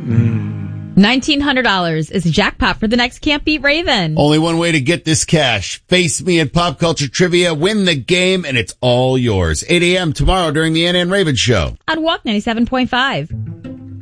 $1,900 is the jackpot for the next Can't Beat Raven. Only one way to get this cash. Face me at Pop Culture Trivia, win the game, and it's all yours. 8 a.m. tomorrow during the Ann and Raven Show. On Walk 97.5.